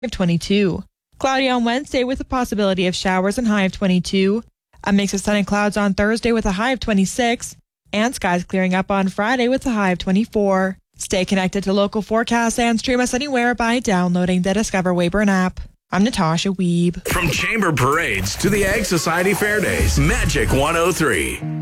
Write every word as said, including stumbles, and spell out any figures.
of twenty-two. Cloudy on Wednesday with a possibility of showers and high of twenty-two. A mix of sun and clouds on Thursday with a high of twenty-six. And skies clearing up on Friday with a high of twenty-four. Stay connected to local forecasts and stream us anywhere by downloading the Discover Weyburn app. I'm Natasha Weeb. From Chamber Parades to the Ag Society Fair Days, Magic one oh three.